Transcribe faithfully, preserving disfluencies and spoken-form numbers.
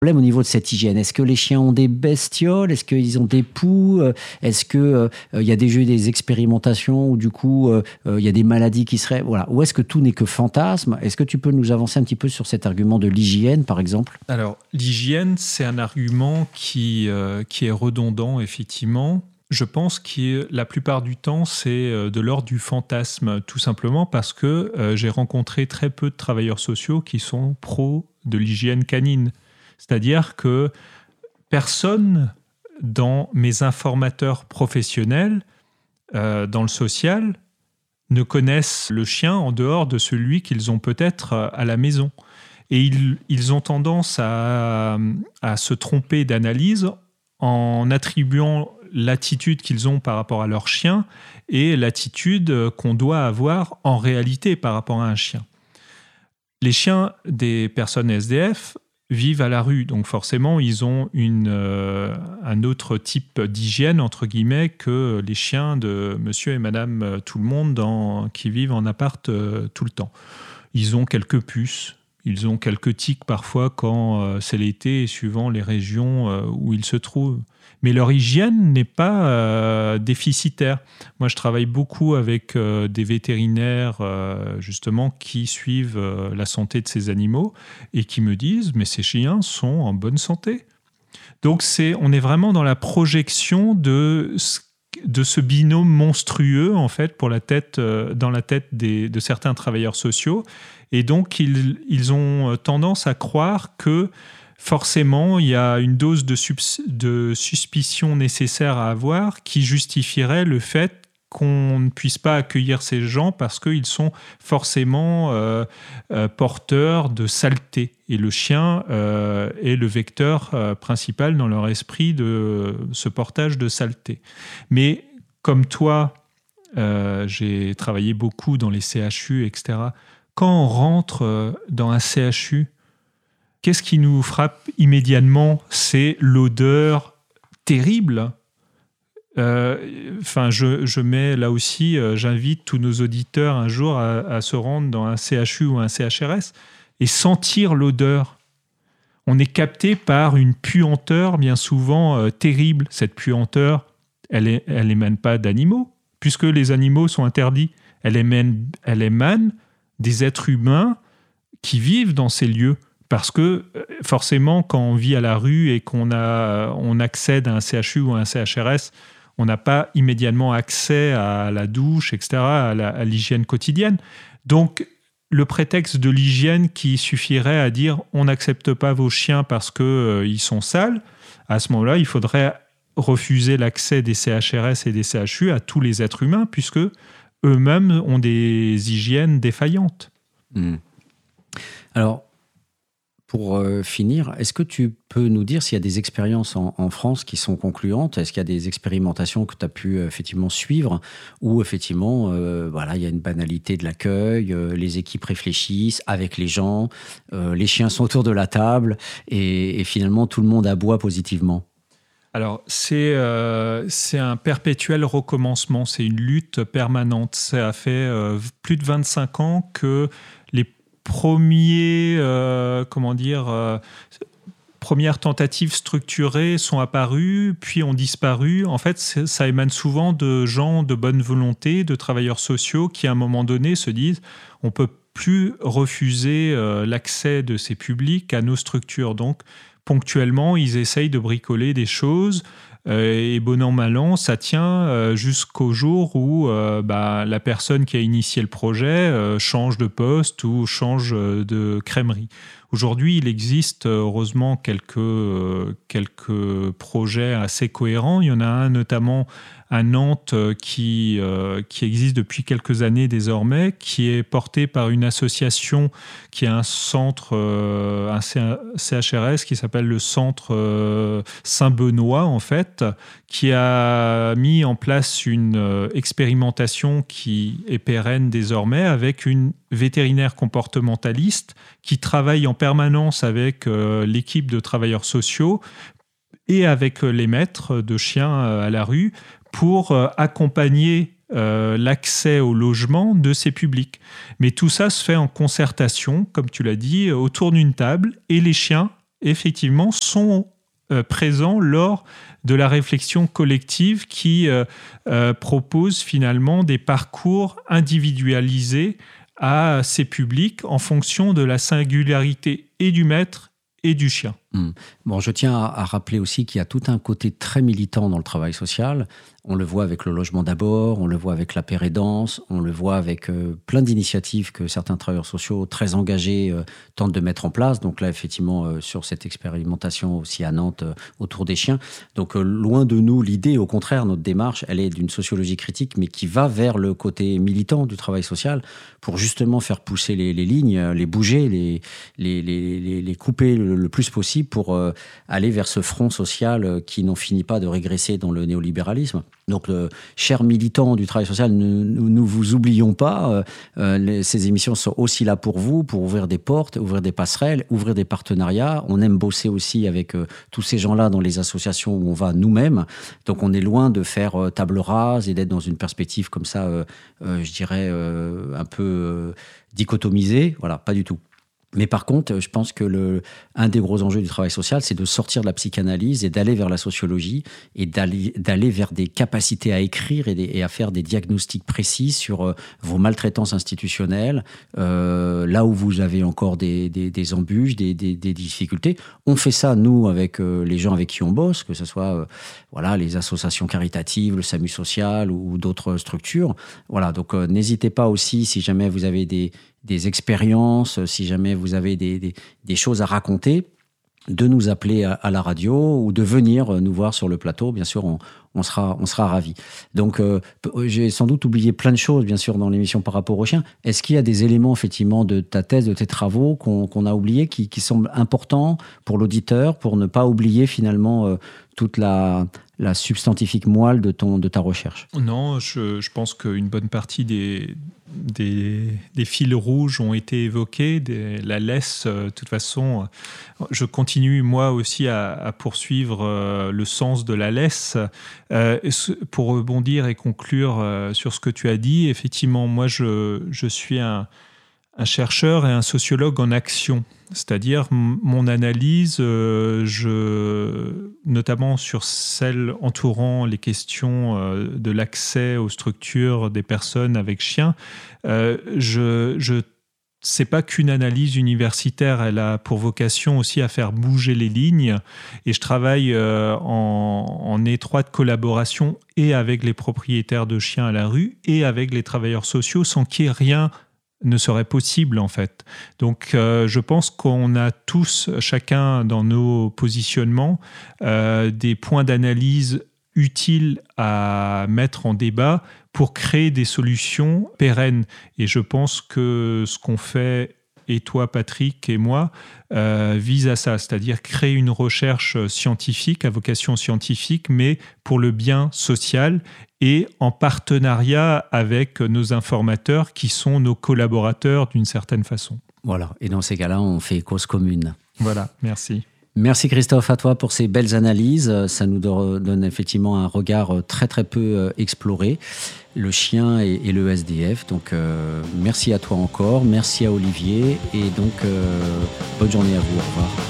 problème au niveau de cette hygiène? Est-ce que les chiens ont des bestioles? Est-ce qu'ils ont des poux? Heu, est-ce que, heu, il y a déjà eu des expérimentations où du coup, heu heu, il y a des maladies qui seraient voilà, ou est-ce que tout n'est que fantasme? Est-ce que tu peux nous avancer un petit peu sur cet argument de l'hygiène, par exemple? Alors, l'hygiène, c'est un argument qui, euh, qui est redondant, effectivement. Je pense que la plupart du temps, c'est euh, de l'ordre du fantasme, tout simplement parce que euh, j'ai rencontré très peu de travailleurs sociaux qui sont pros de l'hygiène canine. C'est-à-dire que personne dans mes informateurs professionnels, euh, dans le social, ne connaissent le chien en dehors de celui qu'ils ont peut-être euh, à la maison. Et ils, ils ont tendance à, à se tromper d'analyse en attribuant l'attitude qu'ils ont par rapport à leur chien et l'attitude qu'on doit avoir en réalité par rapport à un chien. Les chiens des personnes S D F vivent à la rue, donc forcément ils ont une, euh, un autre type d'hygiène entre guillemets que les chiens de monsieur et madame euh, tout le monde dans, qui vivent en appart euh, tout le temps. Ils ont quelques puces, ils ont quelques tiques parfois quand euh, c'est l'été, suivant les régions euh, où ils se trouvent. Mais leur hygiène n'est pas euh, déficitaire. Moi, je travaille beaucoup avec euh, des vétérinaires, euh, justement, qui suivent euh, la santé de ces animaux et qui me disent « mais ces chiens sont en bonne santé ». Donc, c'est, on est vraiment dans la projection de ce de ce binôme monstrueux en fait pour la tête, euh, dans la tête des, de certains travailleurs sociaux, et donc ils, ils ont tendance à croire que forcément il y a une dose de, subs- de suspicion nécessaire à avoir qui justifierait le fait qu'on ne puisse pas accueillir ces gens parce qu'ils sont forcément euh, euh, porteurs de saleté. Et le chien euh, est le vecteur euh, principal dans leur esprit de ce portage de saleté. Mais comme toi, euh, j'ai travaillé beaucoup dans les C H U, et cetera. Quand on rentre euh, dans un C H U, qu'est-ce qui nous frappe immédiatement? C'est l'odeur terrible. Enfin, euh, je, je mets là aussi, euh, j'invite tous nos auditeurs un jour à, à se rendre dans un C H U ou un C H R S et sentir l'odeur. On est capté par une puanteur bien souvent euh, terrible. Cette puanteur, elle, est, elle émane pas d'animaux, puisque les animaux sont interdits. Elle émane, elle émane des êtres humains qui vivent dans ces lieux. Parce que forcément, quand on vit à la rue et qu'on a, on accède à un C H U ou à un C H R S, on n'a pas immédiatement accès à la douche, et cetera, à, la, à l'hygiène quotidienne. Donc, le prétexte de l'hygiène qui suffirait à dire « on n'accepte pas vos chiens parce qu'ils euh, sont sales », à ce moment-là, il faudrait refuser l'accès des C H R S et des C H U à tous les êtres humains, puisque eux-mêmes ont des hygiènes défaillantes. Mmh. Alors, pour euh, finir, est-ce que tu peux nous dire s'il y a des expériences en, en France qui sont concluantes? Est-ce qu'il y a des expérimentations que tu as pu euh, effectivement suivre où effectivement euh, voilà, il y a une banalité de l'accueil, euh, les équipes réfléchissent avec les gens, euh, les chiens sont autour de la table et, et finalement tout le monde aboie positivement? Alors, c'est, euh, c'est un perpétuel recommencement, c'est une lutte permanente. Ça fait euh, plus de vingt-cinq ans que les premiers, euh, comment dire, euh, premières tentatives structurées sont apparues, puis ont disparu. En fait, ça émane souvent de gens de bonne volonté, de travailleurs sociaux qui, à un moment donné, se disent on ne peut plus refuser euh, l'accès de ces publics à nos structures. Donc, ponctuellement, ils essayent de bricoler des choses. Euh, et bon an, mal an, ça tient euh, jusqu'au jour où euh, bah, la personne qui a initié le projet euh, change de poste ou change de crèmerie. Aujourd'hui, il existe heureusement quelques, euh, quelques projets assez cohérents. Il y en a un notamment à Nantes qui, euh, qui existe depuis quelques années désormais, qui est porté par une association qui a un centre, euh, un C H R S qui s'appelle le Centre euh, Saint-Benoît, en fait, qui a mis en place une euh, expérimentation qui est pérenne désormais avec une vétérinaire comportementaliste qui travaille en permanence avec euh, l'équipe de travailleurs sociaux et avec les maîtres de chiens euh, à la rue pour euh, accompagner euh, l'accès au logement de ces publics. Mais tout ça se fait en concertation, comme tu l'as dit, autour d'une table, et les chiens effectivement, sont euh, présents lors de la réflexion collective qui euh, euh, propose finalement des parcours individualisés à ces publics en fonction de la singularité et du maître et du chien. Mmh. Bon, je tiens à, à rappeler aussi qu'il y a tout un côté très militant dans le travail social. On le voit avec le logement d'abord, on le voit avec la pérédance, on le voit avec euh, plein d'initiatives que certains travailleurs sociaux très engagés euh, tentent de mettre en place. Donc là, effectivement, euh, sur cette expérimentation aussi à Nantes euh, autour des chiens. Donc euh, loin de nous l'idée, au contraire, notre démarche, elle est d'une sociologie critique, mais qui va vers le côté militant du travail social pour justement faire pousser les, les lignes, les bouger, les, les, les, les, les couper le, le plus possible pour euh, aller vers ce front social euh, qui n'en finit pas de régresser dans le néolibéralisme. Donc, euh, chers militants du travail social, ne, ne, ne vous oublions pas. Euh, les, ces émissions sont aussi là pour vous, pour ouvrir des portes, ouvrir des passerelles, ouvrir des partenariats. On aime bosser aussi avec euh, tous ces gens-là dans les associations où on va nous-mêmes. Donc, on est loin de faire euh, table rase et d'être dans une perspective comme ça, euh, euh, je dirais, euh, un peu euh, dichotomisée. Voilà, pas du tout. Mais par contre, je pense que le, un des gros enjeux du travail social, c'est de sortir de la psychanalyse et d'aller vers la sociologie et d'aller, d'aller vers des capacités à écrire et, des, et à faire des diagnostics précis sur euh, vos maltraitances institutionnelles, euh, là où vous avez encore des, des, des embûches, des, des, des difficultés. On fait ça, nous, avec euh, les gens avec qui on bosse, que ce soit euh, voilà, les associations caritatives, le SAMU social ou, ou d'autres structures. Voilà, donc euh, n'hésitez pas aussi, si jamais vous avez des des expériences, si jamais vous avez des, des, des choses à raconter, de nous appeler à, à la radio ou de venir nous voir sur le plateau. Bien sûr, on, on sera, on sera ravis. Donc, euh, j'ai sans doute oublié plein de choses, bien sûr, dans l'émission par rapport aux chiens. Est-ce qu'il y a des éléments, effectivement, de ta thèse, de tes travaux qu'on, qu'on a oubliés, qui, qui semblent importants pour l'auditeur, pour ne pas oublier, finalement, euh, toute la... la substantifique moelle de, ton, de ta recherche? Non, je, je pense qu'une bonne partie des, des, des fils rouges ont été évoqués. Des, la laisse, euh, de toute façon, je continue moi aussi à, à poursuivre euh, le sens de la laisse. Euh, pour rebondir et conclure euh, sur ce que tu as dit, effectivement, moi je, je suis un, un chercheur et un sociologue en action. C'est-à-dire, mon analyse, euh, je, notamment sur celle entourant les questions euh, de l'accès aux structures des personnes avec chiens, euh, je, je c'est pas qu'une analyse universitaire, elle a pour vocation aussi à faire bouger les lignes. Et je travaille euh, en, en étroite collaboration et avec les propriétaires de chiens à la rue et avec les travailleurs sociaux, sans qu'il y ait rien ne serait possible en fait. Donc euh, je pense qu'on a tous, chacun dans nos positionnements, euh, des points d'analyse utiles à mettre en débat pour créer des solutions pérennes. Et je pense que ce qu'on fait, et toi Patrick et moi, euh, vise à ça, c'est-à-dire créer une recherche scientifique, à vocation scientifique, mais pour le bien social et en partenariat avec nos informateurs qui sont nos collaborateurs d'une certaine façon. Voilà, et dans ces cas-là, on fait cause commune. Voilà, merci. Merci Christophe à toi pour ces belles analyses. Ça nous donne effectivement un regard très très peu exploré, le chien et, et le S D F. Donc euh, merci à toi encore, merci à Olivier et donc euh, bonne journée à vous, au revoir.